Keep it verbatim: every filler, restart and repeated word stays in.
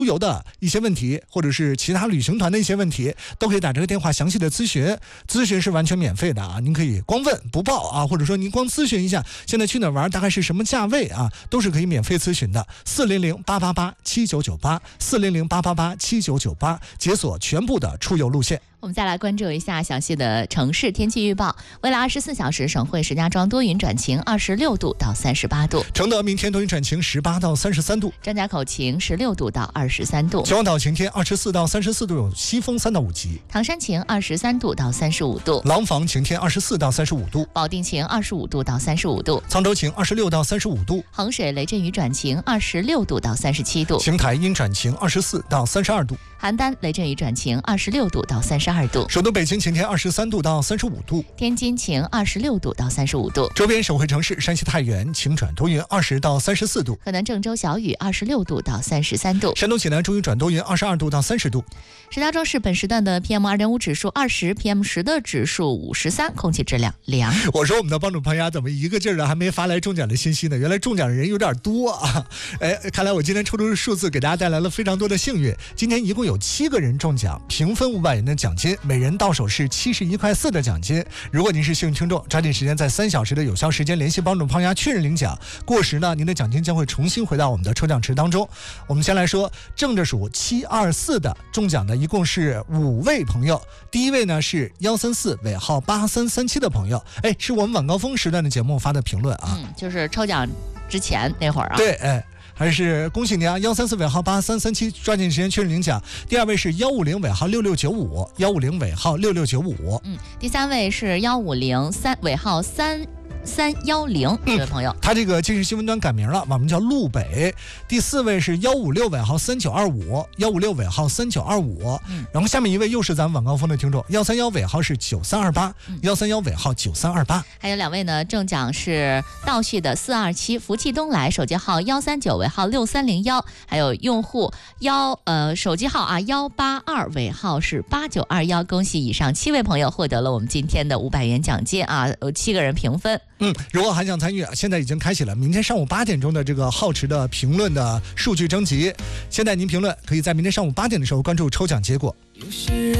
出游的一些问题，或者是其他旅行团的一些问题，都可以打这个电话详细的咨询，咨询是完全免费的啊，您可以光问不报啊，或者说您光咨询一下现在去哪玩大概是什么价位啊，都是可以免费咨询的。四零零八八八七九九八，四零零八八八七九九八，解锁全部的出游路线。 我们再来关注一下详细的城市天气预报。未来二十四小时，省会石家庄多云转晴，二十六度到三十八度； 承德明天多云转晴，十八到三十三度； 张家口晴，十六度到二十三度； 秦皇岛晴天，二十四到三十四度，有西风三到五级； 唐山晴，二十三度到三十五度； 廊坊晴天，二十四到三十五度； 保定晴，二十五度到三十五度； 沧州晴，二十六到三十五度； 衡水雷阵雨转晴，二十六度到三十七度； 邢台阴转晴，二十四到三十二度； 邯郸雷阵雨转晴，二十六度到三十二度； 首都北京晴天，二十三度到三十五度； 天津晴，二十六度到三十五度； 周边省会城市山西太原晴转多云，二十到三十四度； 河南郑州小雨，二十六度到三十三度； 山东济南中雨转多云，二十二度到三十度。 石家庄市本时段的 P M 二点五 指数二十 ，P M 十 的指数五十三，空气质量良。 我说我们的帮主朋友怎么一个劲儿的还没发来中奖的信息呢？原来中奖的人有点多啊！哎，看来我今天抽出的数字给大家带来了非常多的幸运。今天一共有七个人中奖，平分五百元的奖金，每人到手是七十一块四的奖金。如果您是幸运听众，抓紧时间在三小时的有效时间联系帮主胖丫确认领奖。过时呢，您的奖金将会重新回到我们的抽奖池当中。我们先来说正着数七二四的中奖的一共是五位朋友。第一位呢是幺三四尾号八三三七的朋友，哎，是我们晚高峰时段的节目发的评论啊， 嗯，就是抽奖之前那会儿啊。 对，哎。还是恭喜您啊！幺三四尾号八三三七，抓紧时间确认领奖。第二位是幺五零尾号六六九五，幺五零尾号六六九五。 嗯，第三位是幺五零三尾号三三幺零，这位朋友， 嗯、他这个今日新闻端改名了，网名叫路北。第四位是幺五六尾号三九二五，幺五六尾号三九二五。嗯，然后下面一位又是咱们晚高峰的听众，幺三幺尾号是九三二八，幺三幺尾号九三二八。 还有两位呢，中奖是倒序的四二七，福气东来，手机号幺三九尾号六三零幺，还有用户幺呃手机号啊幺八二尾号是八九二幺。恭喜以上七位朋友获得了我们今天的五百元奖金啊，有七个人评分。 嗯，如果还想参与，现在已经开启了明天上午八点钟的这个浩池的评论的数据征集。现在您评论可以在明天上午八点的时候关注抽奖结果。